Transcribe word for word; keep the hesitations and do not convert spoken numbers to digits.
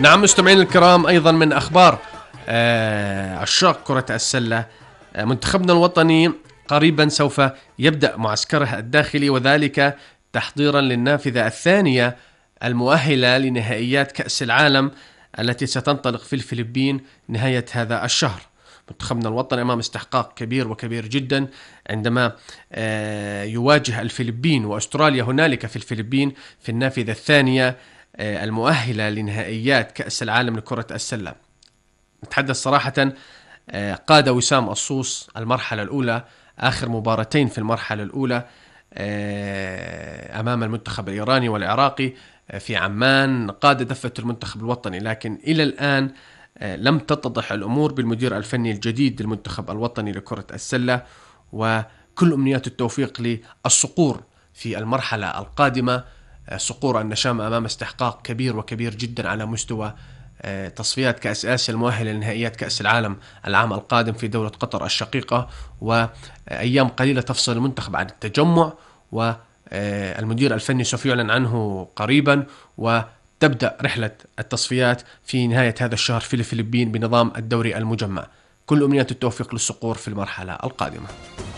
نعم مستمعين الكرام، أيضا من أخبار آه، عشاق كرة السلة، آه، منتخبنا الوطني قريبا سوف يبدأ معسكره الداخلي، وذلك تحضيرا للنافذة الثانية المؤهلة لنهائيات كأس العالم التي ستنطلق في الفلبين نهاية هذا الشهر. منتخبنا الوطني أمام استحقاق كبير وكبير جدا عندما آه، يواجه الفلبين وأستراليا هنالك في الفلبين في النافذة الثانية آه، المؤهلة لنهائيات كأس العالم لكرة السلة. نتحدث صراحة، آه، قاد وسام الصوص المرحلة الأولى، آخر مباراتين في المرحلة الأولى آه، أمام المنتخب الإيراني والعراقي آه، في عمان، قاد دفة المنتخب الوطني، لكن إلى الآن آه، لم تتضح الأمور بالمدير الفني الجديد للمنتخب الوطني لكرة السلة، وكل أمنيات التوفيق للصقور في المرحلة القادمة. آه، صقور النشامة أمام استحقاق كبير وكبير جدا على مستوى آه، تصفيات كأس آسيا المؤهلة لنهائيات كأس العالم العام القادم في دولة قطر الشقيقة، وأيام قليلة تفصل المنتخب عن التجمع، والمدير الفني سوف يعلن عنه قريبا، وتبدأ رحلة التصفيات في نهاية هذا الشهر في الفلبين بنظام الدوري المجمع. كل أمنيات التوفيق للصقور في المرحلة القادمة.